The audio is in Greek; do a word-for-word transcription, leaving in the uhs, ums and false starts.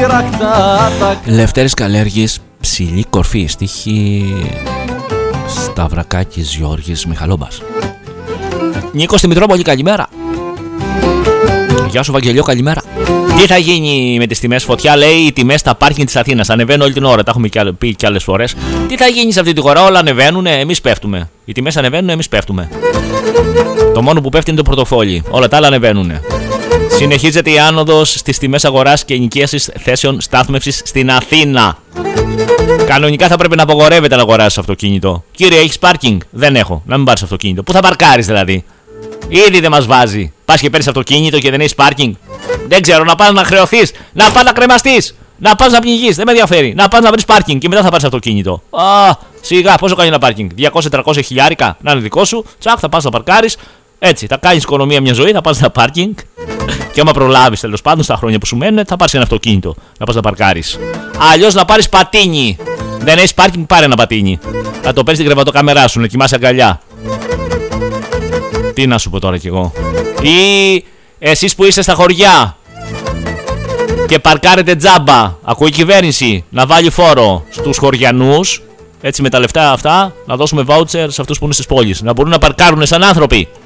Λευτέρης Καλέργης, ψηλή κορφή, στίχη Σταυρακάκης Γιώργης Μιχαλόμπας. Νίκος στη Μητρόπολη, καλημέρα. Γεια σου Βαγγελιό, καλημέρα. Τι θα γίνει με τις τιμές? Φωτιά λέει οι τιμές στα πάρκινγκ της Αθήνας. Ανεβαίνουν όλη την ώρα, τα έχουμε πει κι άλλες φορές. Τι θα γίνει σε αυτή τη χώρα? Όλα ανεβαίνουν, εμείς πέφτουμε. Οι τιμές ανεβαίνουν, εμείς πέφτουμε. Το μόνο που πέφτει είναι το πορτοφόλι. Όλα τα άλλα ανεβαίνουν. Συνεχίζεται η άνοδος στις τιμές αγοράς και ενοικίασης θέσεων στάθμευσης στην Αθήνα. Κανονικά θα πρέπει να απογορεύεται να αγοράσεις αυτοκίνητο. Κύριε, έχεις πάρκινγκ? Δεν έχω. Να μην πάρεις αυτοκίνητο. Πού θα παρκάρεις δηλαδή? Ήδη δεν μας βάζει. Πας και παίρνεις αυτοκίνητο και δεν έχεις πάρκινγκ. Δεν ξέρω, να πας να χρεωθείς, να πας να κρεμαστείς, να πας να πνιγείς. Δεν με ενδιαφέρει. Να πας να βρεις πάρκινγκ και μετά θα πάρεις αυτοκίνητο. Α, σιγά, πόσο κάνει ένα πάρκινγκ? διακόσια με τριακόσια χιλιάρικα να είναι δικό σου. Τσακ, θα πας να παρκάρεις. Έτσι, θα κάνεις οικονομία μια ζωή, θα πας ένα πάρκινγκ. Και άμα προλάβεις τέλος πάντων στα χρόνια που σου μένουν, θα πάρεις ένα αυτοκίνητο να πας να παρκάρεις. Αλλιώς να πάρεις πατίνι. Δεν έχεις πάρκινγκ, πάρε ένα πατίνι. Θα το παίρνεις την κρεβατοκάμερά σου, να κοιμάσαι αγκαλιά. Τι να σου πω τώρα κι εγώ. Ή εσείς που είστε στα χωριά και παρκάρετε τζάμπα, ακούει η κυβέρνηση να βάλει φόρο στους χωριανούς. Έτσι με τα λεφτά αυτά να δώσουμε voucher σε αυτούς που είναι στις πόλεις, να μπορούν να παρκάρουν σαν άνθρωποι.